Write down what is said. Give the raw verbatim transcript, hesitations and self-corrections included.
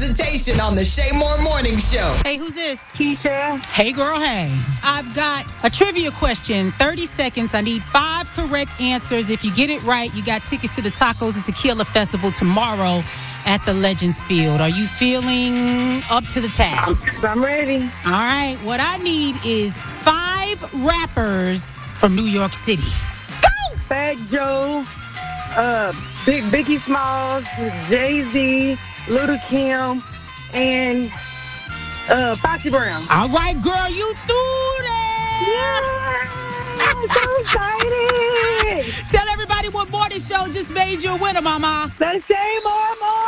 presentation on the Shay Moore Morning Show. Hey, who's this? Keisha. Hey, girl, hey. I've got a trivia question. thirty seconds. I need five correct answers. If you get it right, you got tickets to the Tacos and Tequila Festival tomorrow at the Legends Field. Are you feeling up to the task? I'm ready. All right. What I need is five rappers from New York City. Go! Fat Joe, uh, Big Biggie Smalls, Jay-Z, Little Kim, and uh, Foxy Brown. All right, girl, you threw that. Yeah, I'm so excited. Tell everybody what morning show just made you a winner, mama. The Shay Moore Morning.